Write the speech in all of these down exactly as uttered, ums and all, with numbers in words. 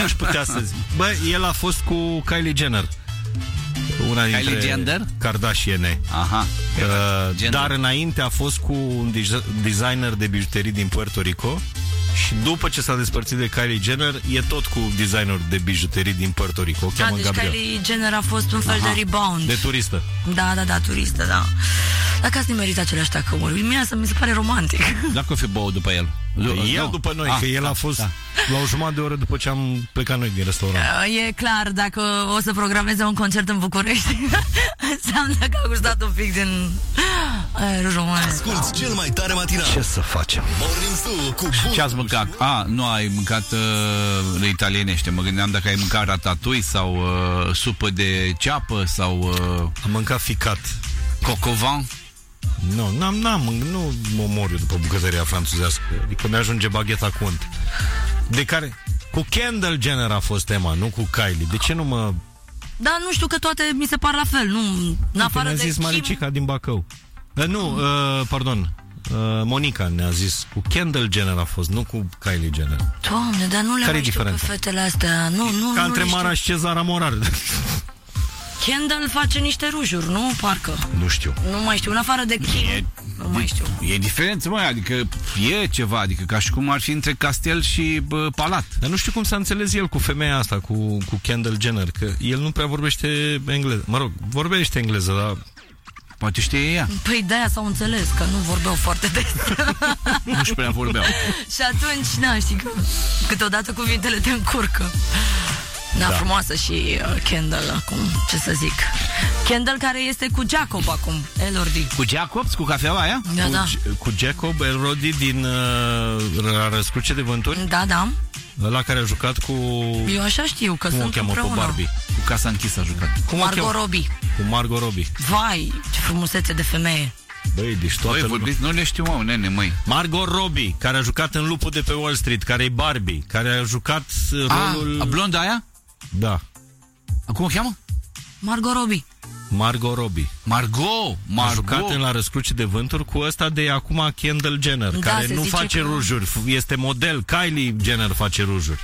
aș putea să zic. Bă, el a fost cu Kylie Jenner, una dintre Kylie Jenner? Kardashiane. Aha. Uh, dar înainte a fost cu un designer de bijuterii din Puerto Rico. Și după ce s-a despărțit de Kylie Jenner, e tot cu designer de bijuterii din Puerto Rico. O cheamă A, deci Gabriel. Kylie Jenner a fost un fel Aha. de rebound. De turistă. Da, da, da, turistă, da. Dacă ați nimerit aceleași tacăuri, mie asta mi se pare romantic. Dacă o fi băut după el. El no. după noi, ah, că el a fost da. la o jumătate de oră după ce am plecat noi din restaurant. E clar, dacă o să programeze un concert în București, înseamnă că a gustat un pic din aerul român. Asculți cel mai tare matinal. Ce să facem? Morning Zoo cu Bun. Ce ați mâncat? A, nu ai mâncat uh, de italienește. Mă gândeam dacă ai mâncat ratatouille sau uh, supă de ceapă sau uh, Am mâncat ficat. cocovan. Nu, n-am, n-am, nu mă mor eu după bucătăria franțuzească. Adică mi-ajunge bagheta cu unt. De care... Cu Kendall Jenner a fost tema, nu cu Kylie. De ce nu mă... Da, nu știu, că toate mi se par la fel. Nu, în afară ne-a de zis Kim... Maricica din Bacău. Uh, nu, uh, pardon. Uh, Monica ne-a zis. Cu Kendall Jenner a fost, nu cu Kylie Jenner. Doamne, dar nu le Care-i mai știu pe diferența? fetele astea. Nu, nu, Ca nu între le știu. Mara și Cezara Morar. Kendall face niște rujuri, nu? Parcă. Nu știu. Nu mai știu, în afară de Kim. E, Nu mai știu. E diferență, măi, adică e ceva, adică ca și cum ar fi între castel și bă, palat. Dar nu știu cum s-a înțeles el cu femeia asta, cu, cu Kendall Jenner, că el nu prea vorbește engleză. Mă rog, vorbește engleză, dar... Poate știe ea. Păi de-aia s-au înțeles, că nu vorbeau foarte des. Nu-și prea vorbeau. Și atunci, na, știi că câteodată cuvintele te încurcă. Da, Da. frumoasă și uh, Kendall acum, ce să zic. Kendall care este cu Jacob acum, Elordi. Cu Jacobs, cu cafeaua aia? Da, cu, da. cu Jacob Elordi din uh, La Răscruce de Vânturi, Da, da. ăla care a jucat cu... Eu așa știu, că Cum o sunt cheamă pe împreună. Barbie? Cu Casa Închisă a jucat. Cum o Margot cheamă? Robbie. Cu Margot Robbie. Vai, ce frumusețe de femeie. Băi, deci toată Băi, lumea... vorbiți, nu le știu, mă, nene, măi. Margot Robbie, care a jucat în Lupul de pe Wall Street, care e Barbie, care a jucat rolul... A, a blonda aia? Da, Cum o cheamă? Margot Robbie. Margot Robbie. Margot, A jucat Margot. în La Răscruce de Vânturi cu ăsta de acum Kendall Jenner, Da, care se nu zice face că- rujuri, este model. Kylie Jenner face rujuri.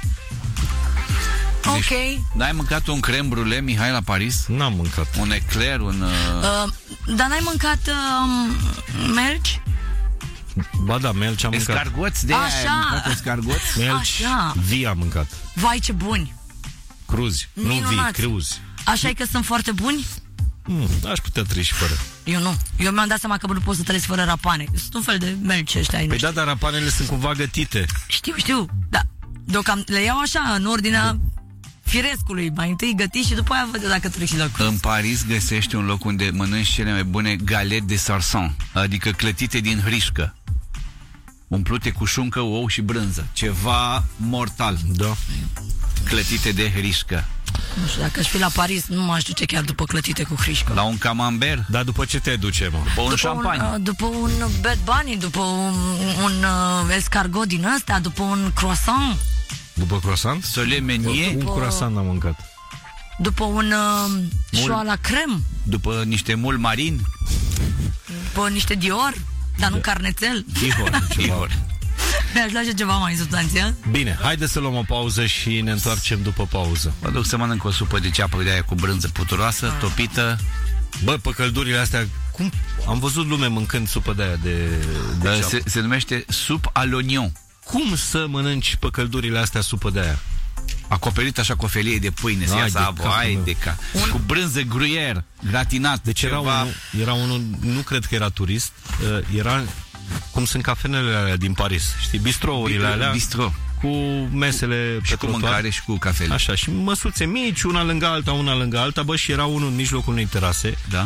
Ok. N-ai mâncat un creme brulee, Mihai, la Paris? N-am mâncat. Un eclair, un... Uh... Uh, dar n-ai mâncat uh, melci? Ba da, melci am mâncat. Escargoți de aia, ai Așa. mâncat escargoți? Melci, Așa. vii am mâncat. Vai, ce buni. Cruzi, nu vii, Minunați. cruzi. Așa e că sunt foarte buni? Mm, aș putea trăi și fără. Eu nu. Eu mi-am dat seama că nu pot să trăiesc fără rapane. Sunt un fel de melci ăștia. ai Păi noștri. da, dar rapanele sunt cumva gătite. Știu, știu. Da. Deocam le iau așa, în ordinea firescului. Mai întâi găti și după aia văd dacă trec și la cruz. În Paris găsești un loc unde mănânci cele mai bune galette de sarson, adică clătite din hrișcă, umplute cu șuncă, ou și brânză. Ceva mortal. Da. Clătite de hrișcă. Nu știu, dacă aș fi la Paris, nu m-aș duce chiar după clătite cu hrișcă. La un camembert, Dar după ce te duce, mă? pe un După șampanie. un, uh, după un Bad Bunny, după un, un uh, escargot din ăsta, după un croissant, După croissant? Sole menier, Un croissant n-am mâncat. după un uh, șoa la crem, după niște mul marin. după niște Dior, dar nu carnețel. Ihor, ceva. Ihor. Mi-aș place ceva mai substanțial. Bine, haide să luăm o pauză și ne întoarcem după pauză. Mă duc să mănânc o supă de ceapă de aia cu brânză puturoasă, topită. Bă, pe căldurile astea, cum? Am văzut lume mâncând supă de aia de, de ceapă. Se, se numește sup à l'oignon. Cum să mănânci pe căldurile astea supă de aia? Acoperit așa cu o felie de pâine, să Ai ia de sabă, capul ai meu. de ca. Cu brânză gruyère, gratinat. Deci era ceva... unul, era unul, nu cred că era turist, uh, era cum sunt cafenele alea din Paris, știi, bistrourile alea, Bistro. cu mesele Și pe cu trotuar. mâncare și cu cafele. Așa, și măsuțe mici, una lângă alta, una lângă alta, bă, și era unul în mijlocul unei terase. Da.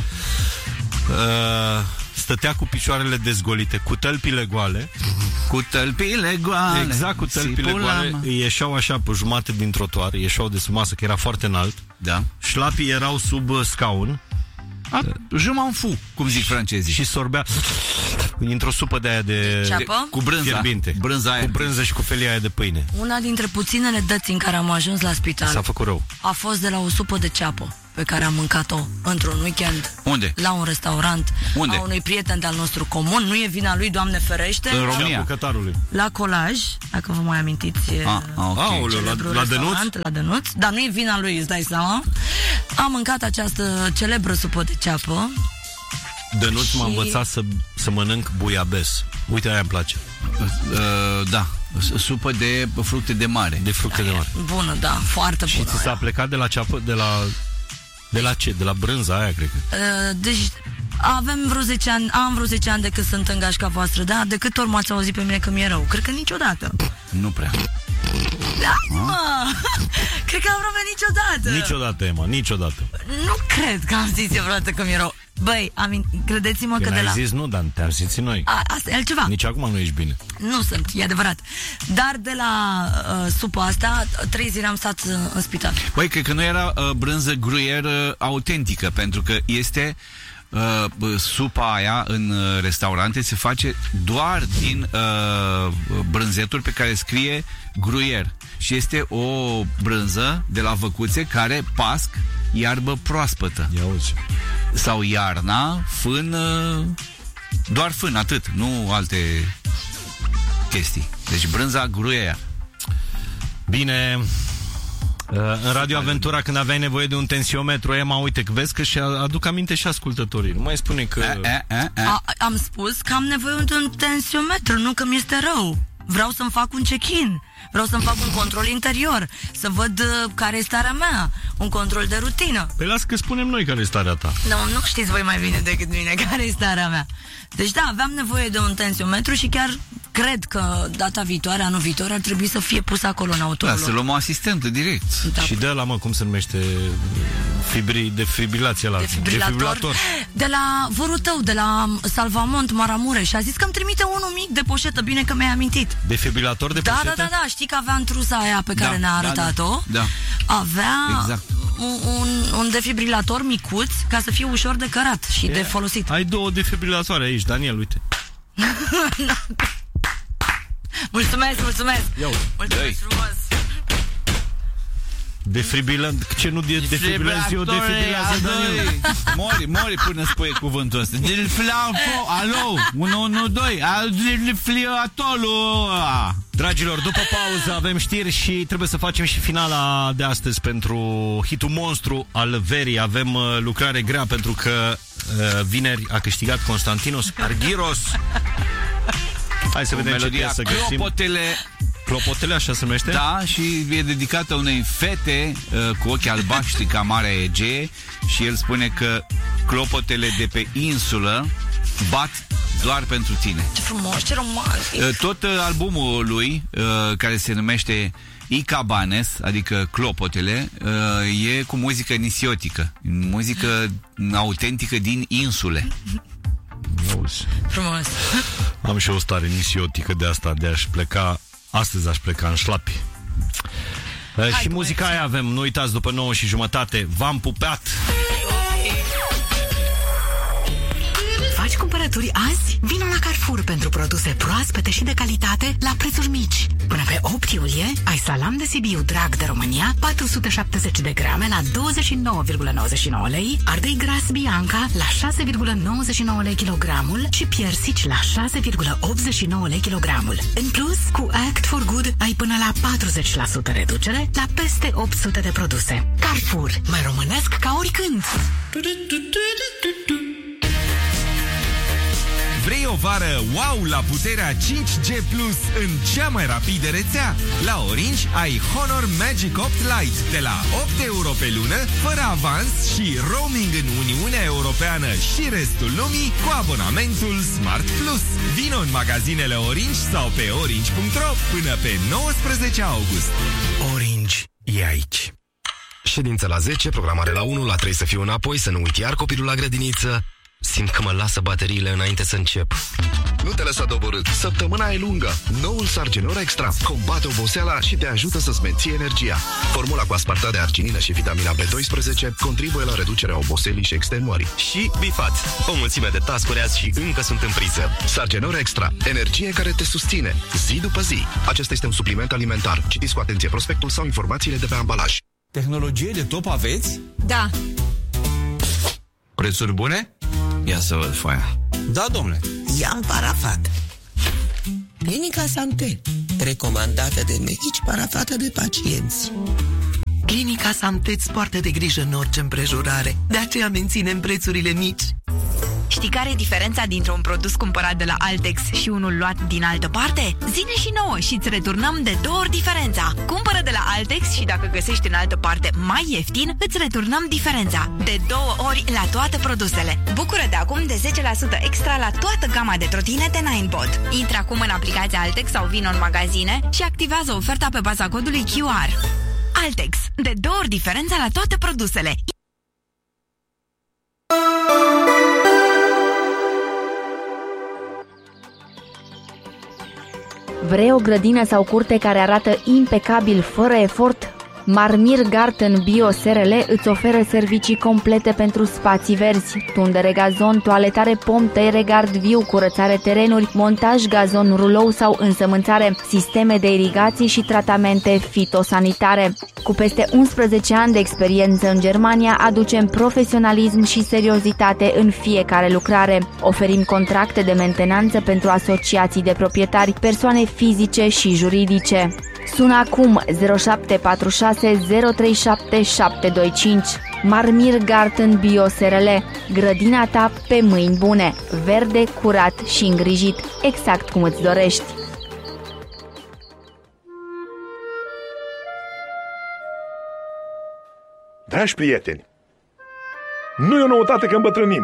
Uh, stătea cu picioarele dezgolite, cu tălpile goale. Cu tălpile goale. Exact, cu tălpile Sipula, goale. mă. Îi ieșeau așa pe jumate din trotuar, ieșeau de sub masă, că era foarte înalt. Da. Șlapii erau sub uh, scaun. Je m'en fous, cum zic francezii. Și sorbea într-o supă de aia de... Ceapă? Cu brânza. Fierbinte. Brânza aia. Cu brânză și cu felia aia de pâine. Una dintre puținele dăți în care am ajuns la spital S-a făcut rău. a fost de la o supă de ceapă pe care am mâncat-o într-un weekend. Unde? La un restaurant. Unde? A unui prieten de-al nostru comun. Nu e vina lui, Doamne ferește. În România. Ceapul Cătarului. La Colaj, dacă vă mai amintiți. Ah, ah, ok. Aoleu, la, celebrul la Dănuț? restaurant, La Dănuț. Dar nu e vina lui, îți dai seama. Am mâncat această celebră supă de ceapă. Dănuț m-a Și- învățat să, să mănânc buiabes. Uite, aia îmi place. Uh, da, supă de fructe de mare. De fructe de mare. Bună, da, foarte Și bună. ți s-a plecat de la ceapă, de la... De la ce? De la brânza aia, cred că. Uh, Deci avem vreo zece ani, am vreo zece ani de când sunt în gașca voastră, da? De câte ori m-ați auzit pe mine că mi-e rău? Cred că niciodată. Nu prea. Da, mă! Cred că aproape niciodată. Niciodată, Emma, niciodată. Nu cred că am zis eu vreodată că mi-e rău. Băi, amin, credeți-mă că Când de ai la... zis nu, dar te-am simțit noi. A, asta e altceva. Nici acum nu ești bine. Nu sunt, e adevărat. Dar de la uh, supa asta, trei zile am stat uh, în spital. Băi, cred că nu era uh, brânză gruier uh, autentică, pentru că este uh, supa aia în uh, restaurante se face doar din uh, brânzeturi pe care scrie gruier. Și este o brânză de la văcuțe care pasc iarbă proaspătă. Ia auzi. Sau iarna, fân, uh, doar fân, atât, nu alte chestii. Deci brânza gruier. Bine, în Radio Aventura, când aveai nevoie de un tensiometru, Emma, uite, că vezi că și aduc aminte și ascultătorii. Nu mai spune că... A, a, a, a. A, am spus că am nevoie de un tensiometru, nu că mi-este rău. Vreau să-mi fac un check-in. Vreau să-mi fac un control interior, să văd uh, care e starea mea, un control de rutină. Păi las că spunem noi care e starea ta. Nu, nu știți voi mai bine decât mine care e starea mea. Deci da, aveam nevoie de un tensiometru și chiar cred că data viitoare, anul viitor, ar trebui să fie pus acolo în Da, autolog. să luăm o asistentă direct. Da. Și de la, mă, cum se numește, fibri, defibrilație la Defibrilator. De la vărul tău, de la Salvamont Maramureș. A zis că îmi trimite unul mic de poșetă. Bine că mi-ai amintit. Defibrilator de Da, poșetă? da, da, da. Știi că avea în trusa aia pe care Da, ne-a da, arătat-o? da, da. Avea Exact. un, un, un defibrilator micuț ca să fie ușor de cărat și de folosit. Ai două defibrilatoare aici, Daniel, uite. Mulțumesc, mulțumesc. Ia uite. Mulțumesc frumos. Defibrilant, ce nu de defibrilați eu, defibrilează Daniel. Mori, mori până spui cuvântul ăsta. Defibrilator, alo, unu unu doi, al defibrilatorul. Dragilor, după pauză avem știri și trebuie să facem și finala de astăzi pentru hitul monstru al verii. Avem uh, lucrare grea pentru că uh, vineri a câștigat Constantinos Argyros. Hai să Cu vedem ce melodia piesă găsim. Clopotele. Clopotele, așa se numește? Da, și e dedicată unei fete uh, cu ochi albaștri ca Marea Egee și el spune că clopotele de pe insulă bat doar pentru tine. Ce frumos, ce romantic. Uh, Tot uh, albumul lui, uh, care se numește Icabanes, adică Clopotele, uh, e cu muzică nisiotică, muzică autentică din insule. Auzi. Frumos. Am și o stare nisiotică de asta, de a-și pleca. Astăzi aș pleca în șlapi. Hai, și muzica aia avem, nu uitați, după nouă și jumătate. V-am pupat! Faci cumpărături azi? Vino la Carrefour pentru produse proaspete și de calitate la prețuri mici. Până pe opt iulie ai salam de Sibiu Drag de România patru sute șaptezeci de grame la douăzeci și nouă virgulă nouăzeci și nouă lei, ardei gras Bianca la șase virgulă nouăzeci și nouă lei kilogramul și piersici la șase virgulă optzeci și nouă lei kilogramul. În plus, cu Act for Good ai până la patruzeci la sută reducere la peste opt sute de produse. Carrefour, mai românesc ca oricând! Vrei o vară wow la puterea cinci G plus în cea mai rapidă rețea? La Orange ai Honor Magic opt Lite de la opt euro pe lună, fără avans și roaming în Uniunea Europeană și restul lumii cu abonamentul Smart Plus. Vino în magazinele Orange sau pe orange punct ro până pe nouăsprezece august. Orange e aici. Ședință la zece, programare la unu, la trei să fiu înapoi, să nu uit iar copilul la grădiniță. Simt că mă lasă bateriile înainte să încep. Nu te lăsa doborât. Săptămâna e lungă. Noul Sargenor Extra combate oboseala și te ajută să-ți menții energia. Formula cu aspartat de arginină și vitamina B doisprezece contribuie la reducerea oboselii și extenuării. Și bifați. O mulțime de task-uri azi și încă sunt în priză. Sargenor Extra. Energie care te susține zi după zi. Acesta este un supliment alimentar. Citiți cu atenție prospectul sau informațiile de pe ambalaj. Tehnologie de top aveți? Da. Prețuri bune? Ia să văd foaia. Da, domnule. I-am parafat. Clinica Santé, recomandată de medici, parafată de pacienți. Clinica Santé îți poartă de grijă în orice împrejurare. De aceea menținem prețurile mici. Știi care e diferența dintre un produs cumpărat de la Altex și unul luat din altă parte? Zine și nouă și îți returnăm de două ori diferența. Cumpără de la Altex și dacă găsești în altă parte mai ieftin, îți returnăm diferența. De două ori la toate produsele. Bucură de acum de zece la sută extra la toată gama de trotinete Ninebot. Intră acum în aplicația Altex sau vino în magazine și activează oferta pe baza codului Q R. Altex. De două ori diferența la toate produsele. Vrei o grădină sau curte care arată impecabil, fără efort? Marmir Garden Bio S R L îți oferă servicii complete pentru spații verzi, tundere gazon, toaletare pom, tăiere gard viu, curățare terenuri, montaj gazon rulou sau însămânțare, sisteme de irigații și tratamente fitosanitare. Cu peste unsprezece ani de experiență în Germania, aducem profesionalism și seriozitate în fiecare lucrare. Oferim contracte de mentenanță pentru asociații de proprietari, persoane fizice și juridice. Sună acum zero șapte patru șase zero trei șapte șapte doi cinci. Marmir Garden Bio S R L. Grădina ta pe mâini bune. Verde, curat și îngrijit, exact cum îți dorești. Dragi prieteni, nu e o noutate că îmbătrânim.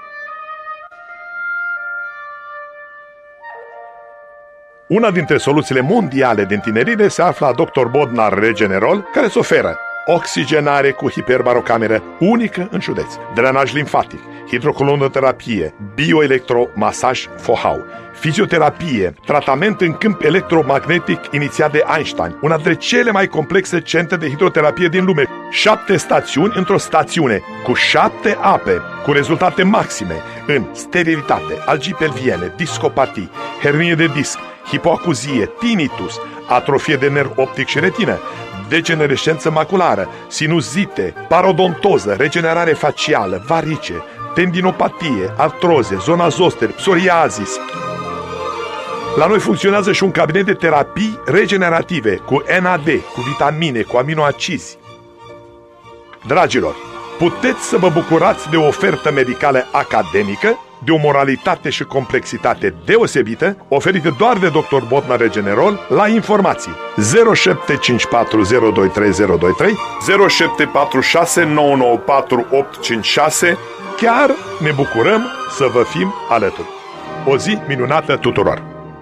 Una dintre soluțiile mondiale de întinerire se află la doctor Bodnar Regenerol, care îți oferă oxigenare cu hiperbarocameră unică în județ, drenaj limfatic, hidrocolondoterapie, bioelectromasaj F O H A U, fizioterapie, tratament în câmp electromagnetic inițiat de Einstein, una dintre cele mai complexe centre de hidroterapie din lume, șapte stațiuni într-o stațiune, cu șapte ape, cu rezultate maxime în sterilitate, algii pelviene, discopatii, hernie de disc, hipoacuzie, tinnitus, atrofie de nerv optic și retină, degenerescență maculară, sinuzite, parodontoză, regenerare facială, varice, tendinopatie, artroze, zona zoster, psoriazis. La noi funcționează și un cabinet de terapii regenerative cu N A D, cu vitamine, cu aminoacizi. Dragilor, puteți să vă bucurați de o ofertă medicală academică, de o moralitate și complexitate deosebită, oferită doar de doctor Bodnar Regenerol. La informații zero șapte cinci patru zero doi trei zero doi trei, zero șapte patru șase nouă nouă patru opt cinci șase. Chiar ne bucurăm să vă fim alături. O zi minunată tuturor!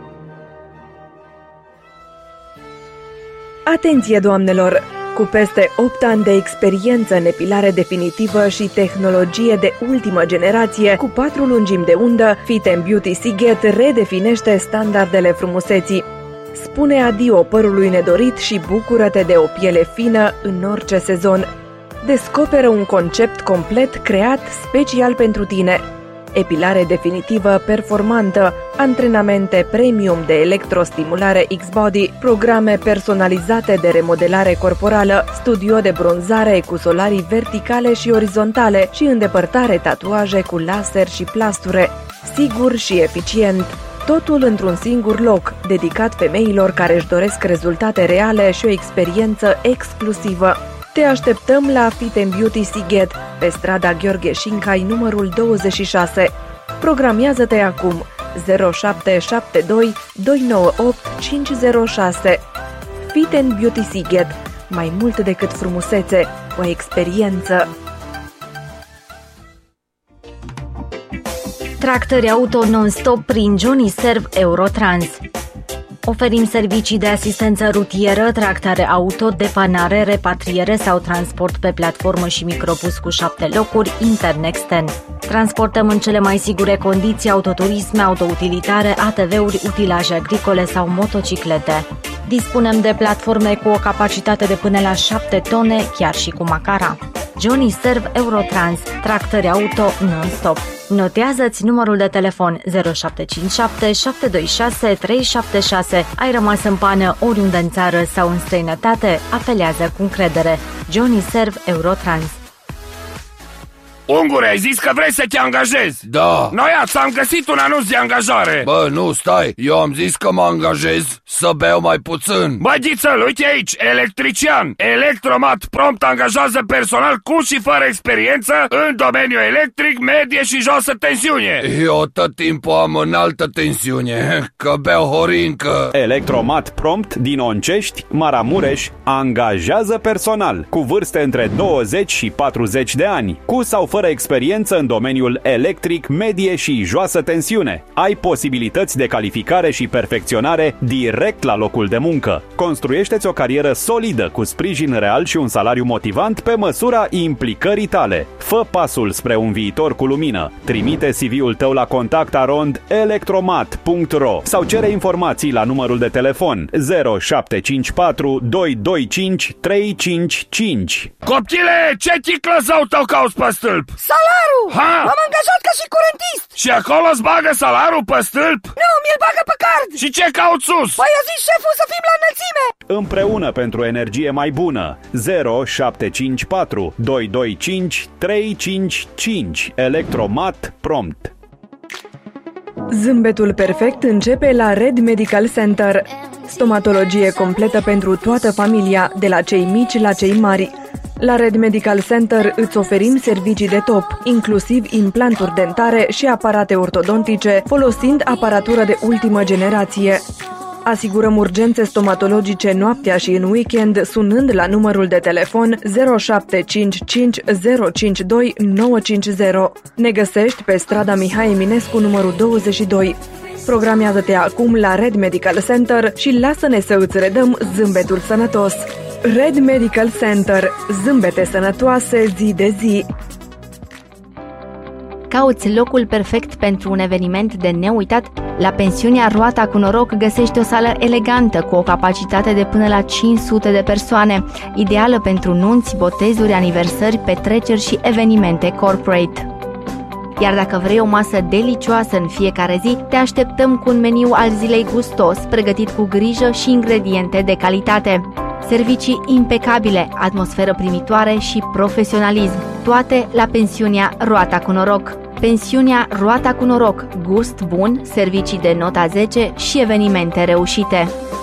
Atenție, doamnelor! Cu peste opt ani de experiență în epilare definitivă și tehnologie de ultimă generație, cu patru lungimi de undă, Fit and Beauty Sighet redefinește standardele frumuseții. Spune adio părului nedorit și bucură-te de o piele fină în orice sezon. Descoperă un concept complet creat special pentru tine. Epilare definitivă performantă, antrenamente premium de electrostimulare X-Body, programe personalizate de remodelare corporală, studio de bronzare cu solarii verticale și orizontale și îndepărtare tatuaje cu laser și plasture. Sigur și eficient. Totul într-un singur loc, dedicat femeilor care își doresc rezultate reale și o experiență exclusivă. Te așteptăm la Fit and Beauty Sighet, pe strada Gheorghe Șincai, numărul douăzeci și șase. Programiază-te acum zero șapte șapte doi doi nouă opt cinci zero șase. Fit and Beauty Sighet, mai mult decât frumusețe, o experiență. Tractări auto non-stop prin Johnny Serv Eurotrans. Oferim servicii de asistență rutieră, tractare auto, depanare, repatriere sau transport pe platformă și microbus cu șapte locuri, intern-extern. Transportăm în cele mai sigure condiții autoturisme, autoutilitare, A T V-uri, utilaje agricole sau motociclete. Dispunem de platforme cu o capacitate de până la șapte tone, chiar și cu macara. Johnny Serv Eurotrans, tractări auto non-stop. Notează-ți numărul de telefon zero șapte cinci șapte șapte doi șase trei șapte șase. Ai rămas în pană oriunde în țară sau în străinătate? Apelează cu încredere. Johnny Serv Eurotrans. Ungure, ai zis că vrei să te angajezi? Da. Noi am găsit un anunț de angajare. Bă, nu, stai, eu am zis că mă angajez să beau mai puțin. Bă, Ghițăl, uite aici, electrician. Electromat prompt angajează personal cu și fără experiență în domeniul electric, medie și josă tensiune. Eu tot timpul am înaltă tensiune, că beau horincă. Electromat prompt din Oncești, Maramureș, angajează personal cu vârste între douăzeci și patruzeci de ani, cu sau fără experiență în domeniul electric, medie și joasă tensiune. Ai posibilități de calificare și perfecționare direct la locul de muncă. Construiește-ți o carieră solidă cu sprijin real și un salariu motivant pe măsura implicării tale. Fă pasul spre un viitor cu lumină. Trimite C V-ul tău la contact arond electromat punct ro sau cere informații la numărul de telefon zero șapte cinci patru doi doi cinci trei cinci cinci. Copchile, ce ticlă zău tău cauți pe stâlp? Salarul! Ha? M-am angajat ca și curentist! Și acolo îți bagă salarul pe stâlp? Nu, mi-l bagă pe card! Și ce cauți sus? Păi a zis șeful să fim la înălțime! Împreună pentru energie mai bună. zero șapte cinci patru doi doi cinci trei cinci cinci. Electromat prompt. Zâmbetul perfect începe la Red Medical Center. Stomatologie completă pentru toată familia, de la cei mici la cei mari. La Red Medical Center îți oferim servicii de top, inclusiv implanturi dentare și aparate ortodontice, folosind aparatură de ultimă generație. Asigurăm urgențe stomatologice noaptea și în weekend sunând la numărul de telefon zero șapte cinci cinci zero cinci doi nouă cinci zero. Ne găsești pe strada Mihai Eminescu numărul douăzeci și doi. Programează-te acum la Red Medical Center și lasă-ne să îți redăm zâmbetul sănătos. Red Medical Center. Zâmbete sănătoase zi de zi. Cauți locul perfect pentru un eveniment de neuitat? La pensiunea Roata cu Noroc găsești o sală elegantă cu o capacitate de până la cinci sute de persoane, ideală pentru nunți, botezuri, aniversări, petreceri și evenimente corporate. Iar dacă vrei o masă delicioasă în fiecare zi, te așteptăm cu un meniu al zilei gustos, pregătit cu grijă și ingrediente de calitate. Servicii impecabile, atmosferă primitoare și profesionalism. Toate la pensiunea Roata cu Noroc. Pensiunea Roata cu Noroc. Gust bun, servicii de nota zece și evenimente reușite.